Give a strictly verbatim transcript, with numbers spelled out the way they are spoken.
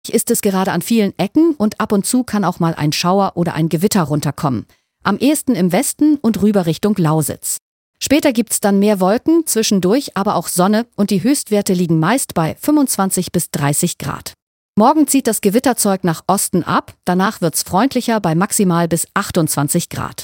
ist es gerade an vielen Ecken und ab und zu kann auch mal ein Schauer oder ein Gewitter runterkommen. Am ehesten im Westen und rüber Richtung Lausitz. Später gibt's dann mehr Wolken, zwischendurch aber auch Sonne und die Höchstwerte liegen meist bei fünfundzwanzig bis dreißig Grad. Morgen zieht das Gewitterzeug nach Osten ab, danach wird's freundlicher bei maximal bis achtundzwanzig Grad.